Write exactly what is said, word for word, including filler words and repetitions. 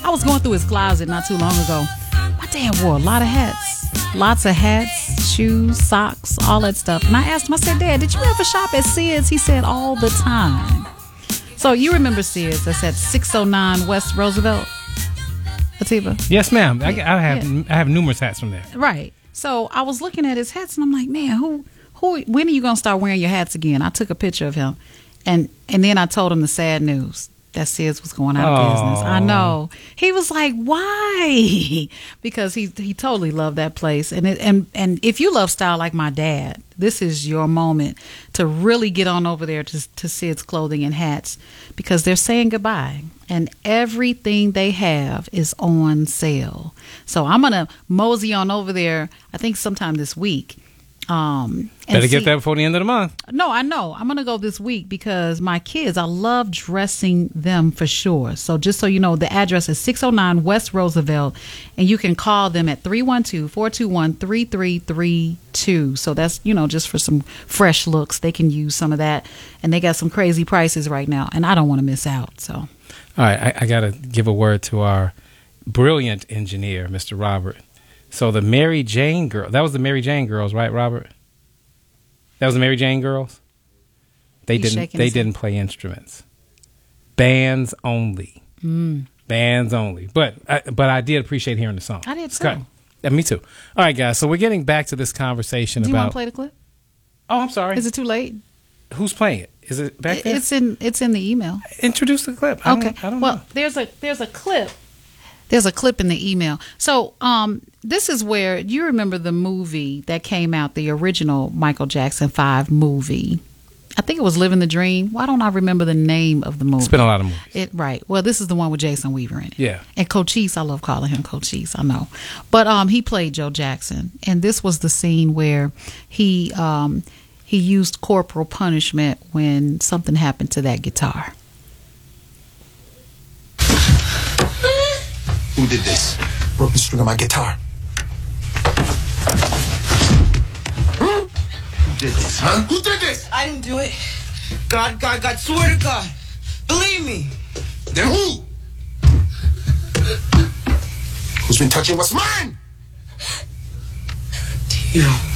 I was going through his closet not too long ago. My dad wore a lot of hats. Lots of hats, shoes, socks, all that stuff. And I asked him, I said, Dad, did you ever shop at Sears? He said, all the time. So you remember Sears? That's at six oh nine West Roosevelt? Atiba? Yes, ma'am. I, I have Yeah. I have numerous hats from there. Right. So I was looking at his hats and I'm like, man, who, who, when are you going to start wearing your hats again? I took a picture of him. And, and then I told him the sad news. That Sears was going out of Oh. business. I know. He was like, "Why?" Because he he totally loved that place. And it, and and if you love style like my dad, this is your moment to really get on over there to to Sears Clothing and Hats, because they're saying goodbye and everything they have is on sale. So I'm gonna mosey on over there. I think sometime this week. Um, and Better get see- that before the end of the month. No, I know. I'm going to go this week because my kids, I love dressing them for sure. So just so you know, the address is six oh nine West Roosevelt, and you can call them at three one two, four two one, three three three two. So that's, you know, just for some fresh looks. They can use some of that, and they got some crazy prices right now, and I don't want to miss out. So, All right, I, I got to give a word to our brilliant engineer, Mister Robert. So the Mary Jane girl, that was the Mary Jane girls, right, Robert? That was the Mary Jane girls. They He's didn't. shaking They his head. didn't play instruments. Bands only. Mm. Bands only. But I, but I did appreciate hearing the song. I did It's too. good. Yeah, me too. All right, guys. So we're getting back to this conversation Do you want about. to play the clip? Oh, I'm sorry. Is it too late? Who's playing it? Is it back there? It's in. It's in the email. Introduce the clip. I Okay. Don't, I don't well, know. there's a there's a clip. There's a clip in the email. So um, this is where you remember the movie that came out, the original Michael Jackson five movie. I think it was Living the Dream. Why don't I remember the name of the movie? It's been a lot of movies. It right. Well, this is the one with Jason Weaver in it. Yeah. And Cochise, I love calling him Cochise. I know, but um, he played Joe Jackson, and this was the scene where he um he used corporal punishment when something happened to that guitar. Who did this? Broke the string of my guitar. Who did this, huh? Who did this? I didn't do it. God, God, God, swear to God. Believe me. Then who? Who's been touching what's mine? You.